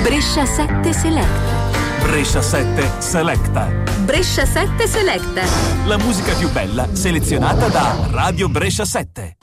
Brescia 7 Selecta. Brescia 7 Selecta. Brescia 7 Selecta. La musica più bella selezionata da Radio Brescia 7.